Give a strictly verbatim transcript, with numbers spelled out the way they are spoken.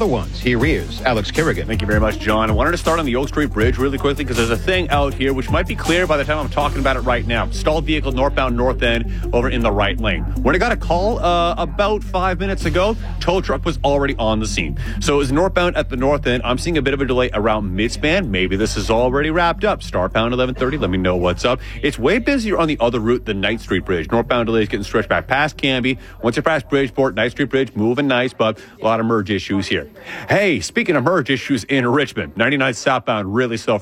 other ones. Here is Alex Kerrigan. Thank you very much, John. I wanted to start on the Oak Street Bridge really quickly because there's a thing out here which might be clear by the time I'm talking about it right now. Stalled vehicle northbound north end over in the right lane. When I got a call uh, about five minutes ago, tow truck was already on the scene. So it was northbound at the north end. I'm seeing a bit of a delay around midspan. Maybe this is already wrapped up. Starbound eleven thirty. Let me know what's up. It's way busier on the other route, the Knight Street Bridge. Northbound delays getting stretched back past Canby. Once you pass Bridgeport, Knight Street Bridge, moving nice, but a lot of merge issues here. Hey, speaking of merge issues in Richmond, ninety-nine southbound really slow